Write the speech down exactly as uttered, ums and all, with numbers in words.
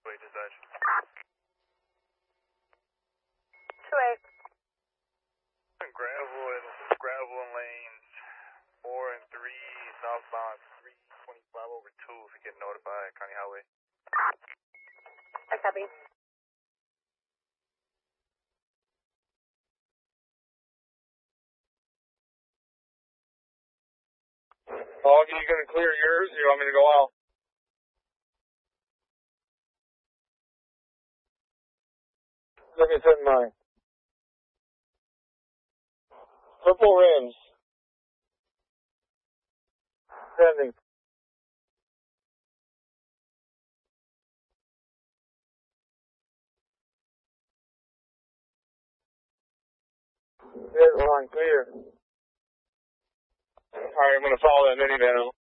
Wait, dispatch. two eight. Gravel and gravel in lanes four and three, southbound three twenty-five over two. If you get notified, County Highway. I copy. Hog, are you going to clear yours or you want me to go out? Let me send mine. Purple rims. Sending. Red line clear. Alright, I'm going to follow that minivan.